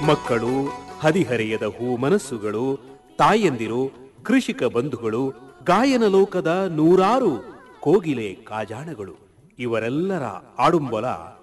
ಮಕ್ಕಳು, ಹದಿಹರೆಯದ ಹೂ ಮನಸ್ಸುಗಳು, ತಾಯಂದಿರು, ಕೃಷಿಕ ಬಂಧುಗಳು, ಗಾಯನ ಲೋಕದ ನೂರಾರು ಕೋಗಿಲೆ ಕಾಜಾಣಗಳು ಇವರೆಲ್ಲರ ಆಡುಂಬಲ